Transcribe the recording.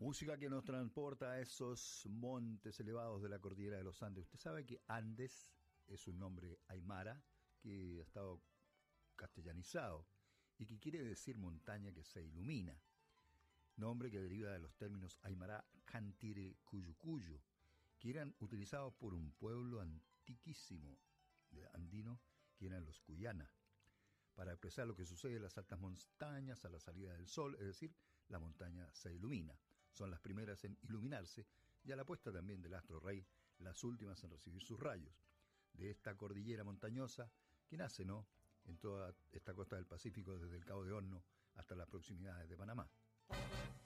Música que nos transporta a esos montes elevados de la cordillera de los Andes. Usted sabe que Andes es un nombre aymara que ha estado castellanizado y que quiere decir montaña que se ilumina. Nombre que deriva de los términos aymara Cantire Cuyucuyo, que eran utilizados por un pueblo antiquísimo de andino, que eran los Cuyana, para expresar lo que sucede en las altas montañas a la salida del sol, es decir, la montaña se ilumina. Son las primeras en iluminarse y a la puesta también del astro rey, las últimas en recibir sus rayos. De esta cordillera montañosa que nace, ¿no?, en toda esta costa del Pacífico, desde el Cabo de Horno hasta las proximidades de Panamá.